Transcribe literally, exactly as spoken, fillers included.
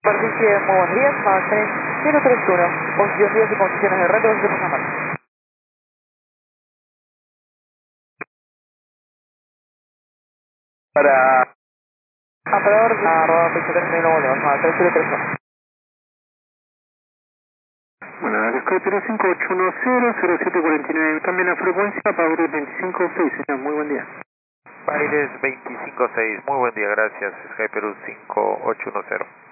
Superficie, muy buen día, Magazine cero tres uno, posición diez y condiciones de reto, se pasa mal. Para... Operador, arroba P C tres mil uno, Magazine cero tres uno. Bueno, la Skype cinco ocho uno cero cero siete cuatro nueve, cambia la frecuencia para Baires veinticinco seis, señor, muy buen día. Baires veinticinco seis, muy buen día, gracias, Sky Perú cinco ocho uno cero.